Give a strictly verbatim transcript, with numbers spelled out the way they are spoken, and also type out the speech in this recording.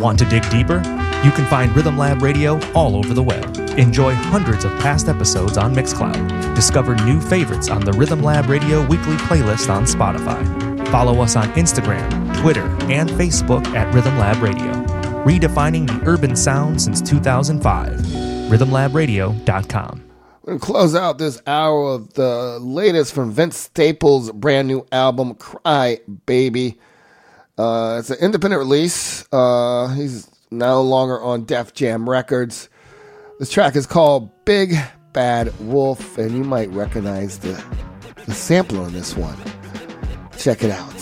Want to dig deeper? You can find Rhythm Lab Radio all over the web. Enjoy hundreds of past episodes on Mixcloud. Discover new favorites on the Rhythm Lab Radio weekly playlist on Spotify. Follow us on Instagram, Twitter, and Facebook at Rhythm Lab Radio. Redefining the urban sound since two thousand five. rhythm lab radio dot com. We're going to close out this hour of the latest from Vince Staples' brand new album, Cry Baby. Uh, it's an independent release. Uh, he's no longer on Def Jam Records. This track is called Big Bad Wolf, and you might recognize the, the sampler on this one. Check it out.